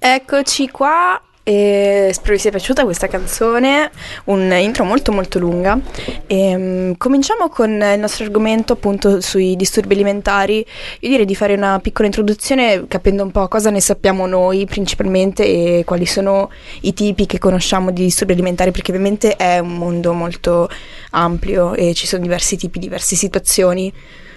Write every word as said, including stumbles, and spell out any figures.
Eccoci qua, e spero vi sia piaciuta questa canzone, un intro molto molto lunga. E, um, cominciamo con il nostro argomento appunto sui disturbi alimentari. Io direi di fare una piccola introduzione capendo un po' cosa ne sappiamo noi principalmente e quali sono i tipi che conosciamo di disturbi alimentari, perché ovviamente è un mondo molto ampio e ci sono diversi tipi, diverse situazioni.